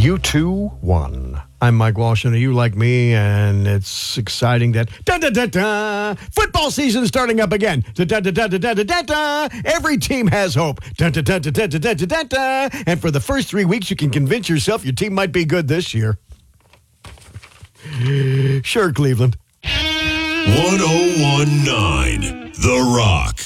You 2-1. I'm Mike Walsh, and are you like me? And it's exciting that football season is starting up again. Every team has hope. And for the first 3 weeks, you can convince yourself your team might be good this year. Sure, Cleveland. 1019 The Rock.